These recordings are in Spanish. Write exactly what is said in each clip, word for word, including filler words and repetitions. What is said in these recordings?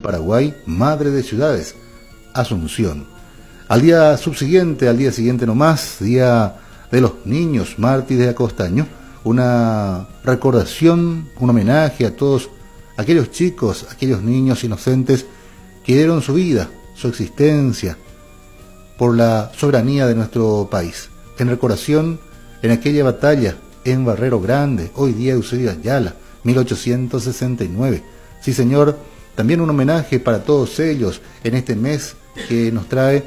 Paraguay, madre de ciudades, Asunción. Al día subsiguiente, al día siguiente nomás, Día de los Niños Mártires de Acostaño, una recordación, un homenaje a todos aquellos chicos, aquellos niños inocentes que dieron su vida, su existencia, por la soberanía de nuestro país. En recordación, en aquella batalla en Barrero Grande, hoy día Eusebio Ayala, mil ochocientos sesenta y nueve. Sí, señor, también un homenaje para todos ellos en este mes que nos trae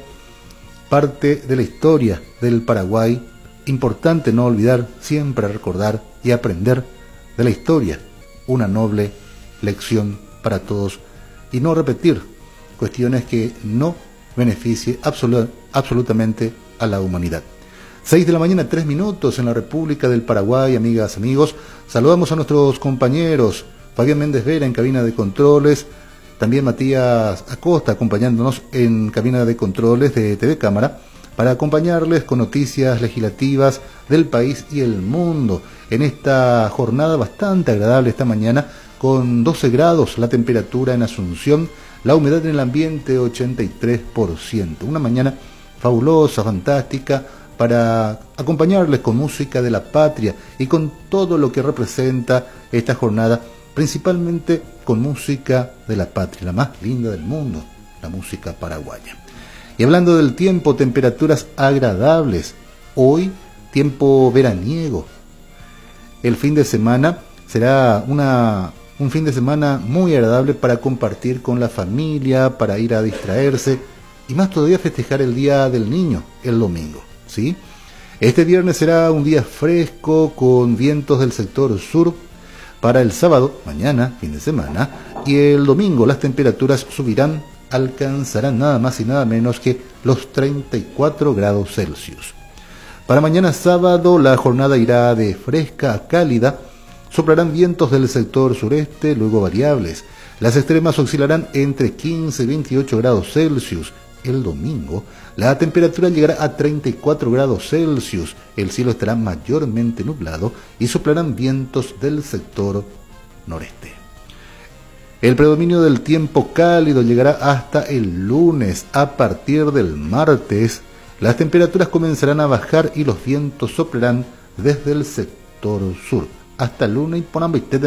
parte de la historia del Paraguay. Importante no olvidar, siempre recordar y aprender de la historia. Una noble lección para todos y no repetir cuestiones que no beneficie absolut, absolutamente a la humanidad. seis de la mañana, tres minutos en la República del Paraguay, amigas, amigos. Saludamos a nuestros compañeros, Fabián Méndez Vera en cabina de controles, también Matías Acosta acompañándonos en cabina de controles de T V Cámara, para acompañarles con noticias legislativas del país y el mundo en esta jornada bastante agradable esta mañana, con doce grados la temperatura en Asunción, la humedad en el ambiente ochenta y tres por ciento. Una mañana fabulosa, fantástica, para acompañarles con música de la patria y con todo lo que representa esta jornada, principalmente con música de la patria, la más linda del mundo, la música paraguaya. Y hablando del tiempo, temperaturas agradables. Hoy, tiempo veraniego. El fin de semana será una, un fin de semana muy agradable para compartir con la familia, para ir a distraerse y más todavía festejar el Día del Niño el domingo, ¿sí? Este viernes será un día fresco con vientos del sector sur. Para el sábado, mañana, fin de semana, y el domingo las temperaturas subirán, alcanzarán nada más y nada menos que los treinta y cuatro grados Celsius. Para mañana sábado la jornada irá de fresca a cálida, soplarán vientos del sector sureste, luego variables. Las extremas oscilarán entre quince y veintiocho grados Celsius. El domingo la temperatura llegará a treinta y cuatro grados Celsius, el cielo estará mayormente nublado y soplarán vientos del sector noreste. El predominio del tiempo cálido llegará hasta el lunes. A partir del martes, las temperaturas comenzarán a bajar y los vientos soplarán desde el sector sur. Hasta el lunes y por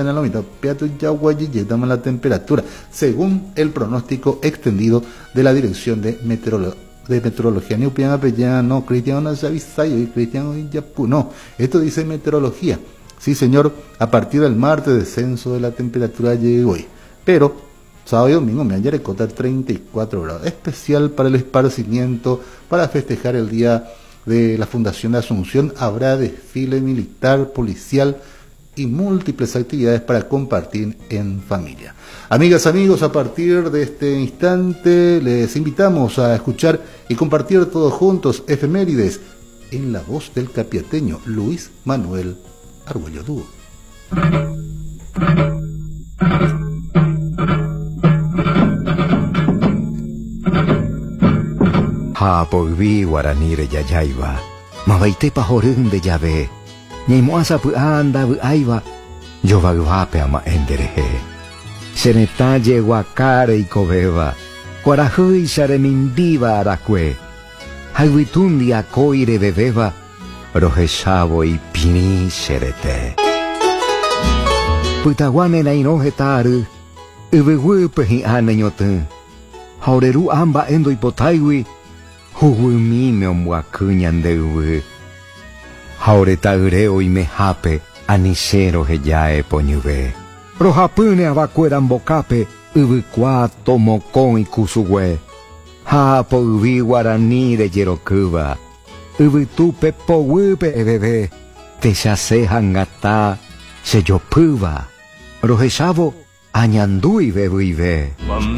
la temperatura, según el pronóstico extendido de la Dirección de Meteorología. de meteorología no cristiano cristiano no, esto dice meteorología. Sí, señor, a partir del martes descenso de la temperatura llegó hoy, pero sábado y domingo me hallaré cota treinta y cuatro grados, especial para el esparcimiento, para festejar el día de la Fundación de Asunción. Habrá desfile militar, policial y múltiples actividades para compartir en familia. Amigas, amigos, a partir de este instante les invitamos a escuchar y compartir todos juntos efemérides en la voz del capiateño Luis Manuel Argüello Dúo. Ha pogvi guaranire yayaiva, mabaite pajorun de llave, ñaimuasa pu anda bu aiva, yo vaguape ama endereje. Senetalle guacare y cobeba, guarahui saremindiva aracue, haiguitundi acoire bebeba, rojesabo y pini serete. Putaguane na inoje taru, ubegupe hi aneñotun, haureru amba endo ipotaiwi, huwumi me omwakuñan de uwe. Haureta ureo y mejape, anisero heyae poñube. Rojapune abacueran bocape, ubicua tomocón y cusuwe. Hapo ubi guaraní de yerocuba. Ubitupe powupe ebebe. Te chasejan gata, se yopuba. Rojesabo, añandui bebuive.